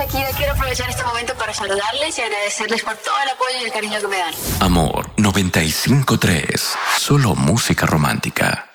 Shakira, quiero aprovechar este momento para saludarles y agradecerles por todo el apoyo y el cariño que me dan. Amor 95.3. Solo música romántica.